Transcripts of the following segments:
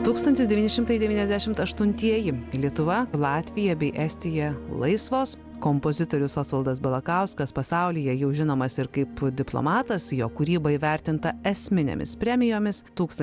1998 Lietuva, Latvija bei Estija laisvos. Kompozitorius Osvaldas Balakauskas pasaulyje jau žinomas ir kaip diplomatas, jo kūryba įvertinta esminėmis premijomis.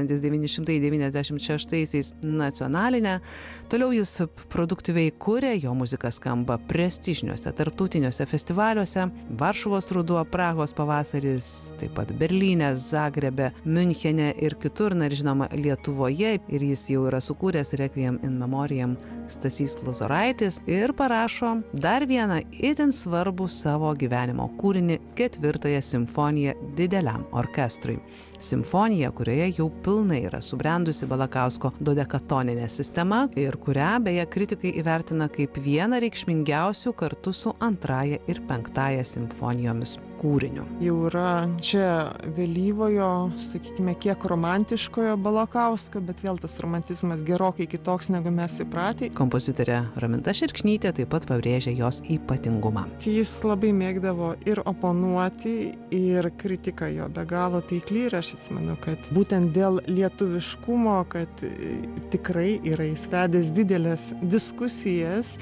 1996 nacionalinę. Toliau jis produktyviai kuria, jo muzika skamba prestižiniuose tarptautiniuose festivaliuose. Varšuvos ruduo, Prahos pavasaris, taip pat Berlyne, Zagrebe, Miunchene ir kitur, na ir žinoma Lietuvoje. Ir jis jau yra sukūręs Requiem in Memoriam Stasys Lozoraitis ir parašo dar vieną itin svarbų savo gyvenimo kūrinį, 4 simfoniją dideliam orkestrui. Simfonija, kurioje jau pilnai yra subrendusi Balakausko dodekatoninė sistema ir kurią beje kritikai įvertina kaip vieną reikšmingiausių kartu su 2 ir 5 simfonijomis kūriniu. Jau yra čia vėlyvojo, sakykime, kiek romantiškojo Balakausko, bet vėl tas romantizmas gerokai kitoks negu mes įpratę. Kompozitorė Raminta Šerkšnytė taip pat pabrėžia jos ypatingumą. Jis labai mėgdavo ir oponuoti, ir kritika jo be galo taikli, ir aš atsimenu, kad būtent dėl lietuviškumo, kad tikrai yra įsvedęs didelės diskusijas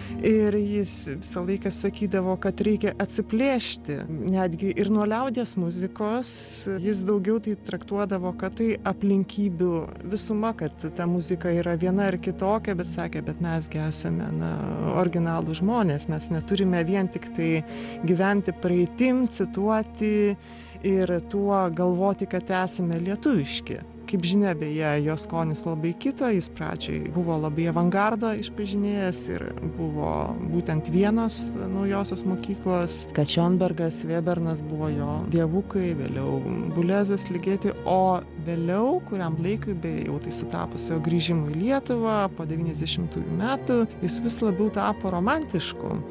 ir jis visą laiką sakydavo, kad reikia atsiplėšti netgi ir nuo liaudies muzikos. Jis daugiau tai traktuodavo, kad tai aplinkybių visuma, kad ta muzika yra viena ar kitokia, bet sakė, bet mesgi esame originalų žmonės, mes neturime vien tik tai gyventi praeitim, cituoti ir tuo galvoti, kad esame lietuviški. Kaip žinia, beje, jo skonis labai kito, jis pradžiai buvo labai avangardą išpažinėjęs ir buvo būtent Vienos naujosios mokyklos. Kačionbergas, Webernas buvo jo dievukai, vėliau Bulezas Ligeti, o vėliau, kuriam laikui, beje, jau tai sutapusio grįžimo į Lietuvą po 90-ųjų metų, jis vis labiau tapo romantišku.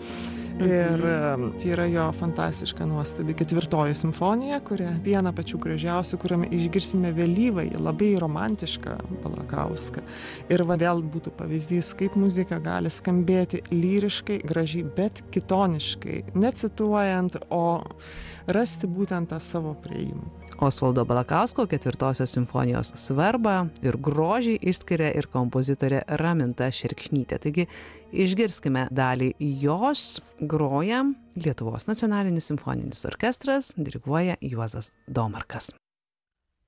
Ir tai yra jo fantastiška nuostabi 4 simfonija, kurią viena pačių gražiausių, kuriame išgirsime vėlyvąjį, labai romantišką Balakauską. Ir vėl būtų pavyzdys, kaip muzika gali skambėti lyriškai, gražiai, bet kitoniškai, necituojant, o rasti būtent tą savo priėjimą. Osvaldo Balakausko 4 simfonijos svarbą ir grožį išskiria ir kompozitorė Raminta Šerkšnytė. Taigi išgirskime dalį jos, groja Lietuvos nacionalinis simfoninis orkestras, diriguoja Juozas Domarkas.